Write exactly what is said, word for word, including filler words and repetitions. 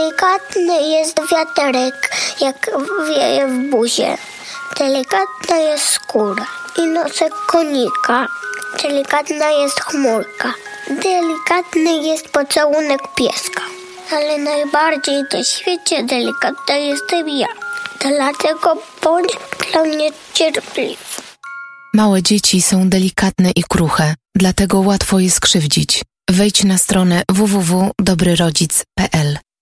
Delikatny jest wiaterek, jak wieje w buzie. Delikatna jest skóra i nosek konika. Delikatna jest chmurka. Delikatny jest pocałunek pieska. Ale najbardziej na świecie delikatna jestem ja. Dlatego bądź dla mnie cierpliwy. Małe dzieci są delikatne i kruche, dlatego łatwo je skrzywdzić. Wejdź na stronę w w w kropka dobry rodzic kropka p l.